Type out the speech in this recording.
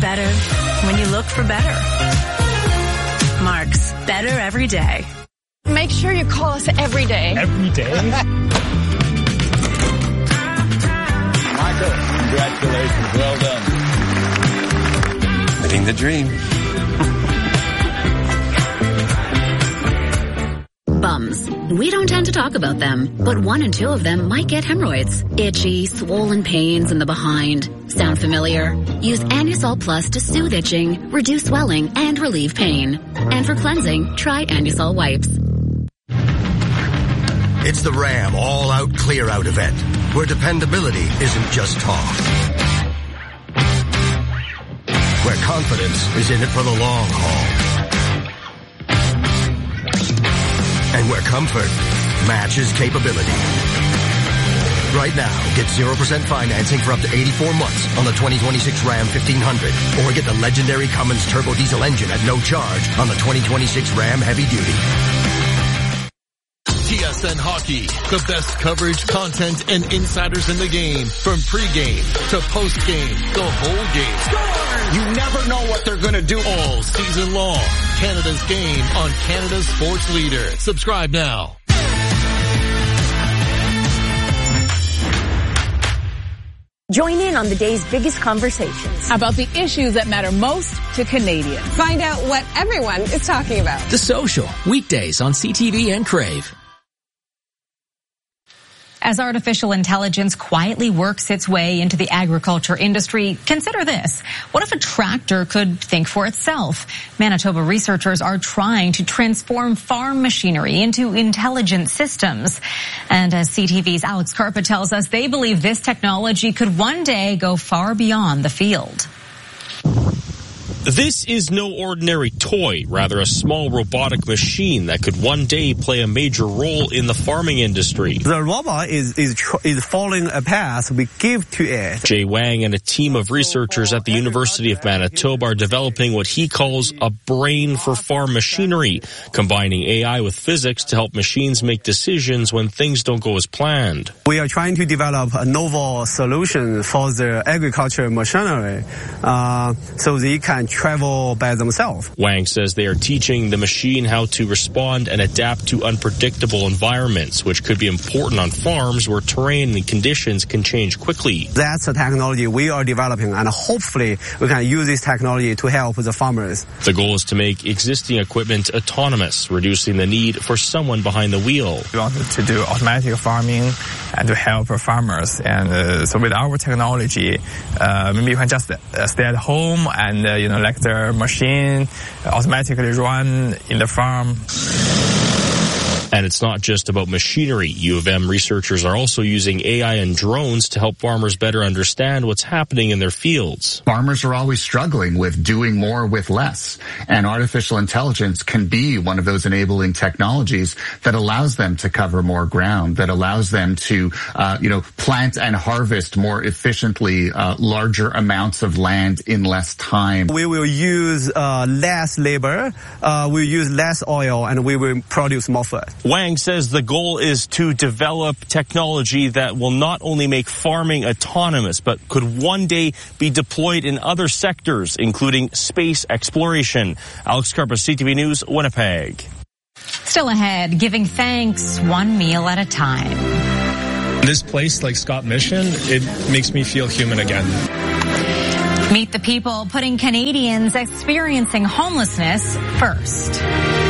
better when you look for better. Mark's, better every day. Make sure you call us every day. Every day? Michael, congratulations. Well done. Living the dream. Bums. We don't tend to talk about them, but 1 in 2 of them might get hemorrhoids. Itchy, swollen pains in the behind. Sound familiar? Use Anusol Plus to soothe itching, reduce swelling, and relieve pain. And for cleansing, try Anusol Wipes. It's the Ram all-out clear-out event, where dependability isn't just talk. Where confidence is in it for the long haul. And where comfort matches capability. Right now, get 0% financing for up to 84 months on the 2026 Ram 1500. Or get the legendary Cummins turbo diesel engine at no charge on the 2026 Ram Heavy Duty. TSN Hockey, the best coverage, content, and insiders in the game. From pregame to postgame, the whole game. Scores! You never know what they're going to do. All season long. Canada's game on Canada's sports leader. Subscribe now. Join in on the day's biggest conversations about the issues that matter most to Canadians. Find out what everyone is talking about. The Social, weekdays on CTV and Crave. As artificial intelligence quietly works its way into the agriculture industry, consider this. What if a tractor could think for itself? Manitoba researchers are trying to transform farm machinery into intelligent systems. And as CTV's Alex Karpa tells us, they believe this technology could one day go far beyond the field. This is no ordinary toy, rather a small robotic machine that could one day play a major role in the farming industry. The robot is following a path we give to it. Jay Wang and a team of researchers at the University of Manitoba are developing what he calls a brain for farm machinery, combining AI with physics to help machines make decisions when things don't go as planned. We are trying to develop a novel solution for the agriculture machinery, so they can travel by themselves. Wang says they are teaching the machine how to respond and adapt to unpredictable environments, which could be important on farms where terrain and conditions can change quickly. That's the technology we are developing, and hopefully we can use this technology to help the farmers. The goal is to make existing equipment autonomous, reducing the need for someone behind the wheel. We wanted to do automatic farming and to help farmers. And so with our technology, maybe you can just stay at home and, let the machine automatically run in the farm. And it's not just about machinery. U of M researchers are also using AI and drones to help farmers better understand what's happening in their fields. Farmers are always struggling with doing more with less. And artificial intelligence can be one of those enabling technologies that allows them to cover more ground, that allows them to, plant and harvest more efficiently, larger amounts of land in less time. We will use less labor, we'll use less oil, and we will produce more food. Wang says the goal is to develop technology that will not only make farming autonomous, but could one day be deployed in other sectors, including space exploration. Alex Karpa, CTV News, Winnipeg. Still ahead, giving thanks one meal at a time. This place, like Scott Mission, it makes me feel human again. Meet the people putting Canadians experiencing homelessness first.